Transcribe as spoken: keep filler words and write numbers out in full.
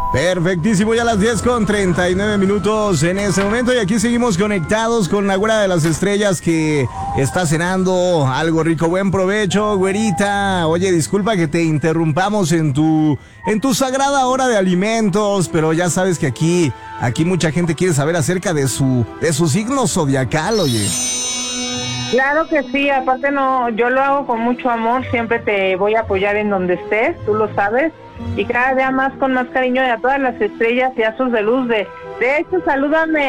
Perfectísimo, ya a las diez con treinta y nueve minutos en este momento. Y aquí seguimos conectados con la güera de las estrellas que está cenando algo rico. Buen provecho, güerita. Oye, disculpa que te interrumpamos en tu, en tu sagrada hora de alimentos, pero ya sabes que aquí, aquí mucha gente quiere saber acerca de su, de su signo zodiacal, oye. Claro que sí, aparte no, yo lo hago con mucho amor, siempre te voy a apoyar en donde estés, tú lo sabes, y cada día más con más cariño y a todas las estrellas y a sus de luz de, de hecho, salúdame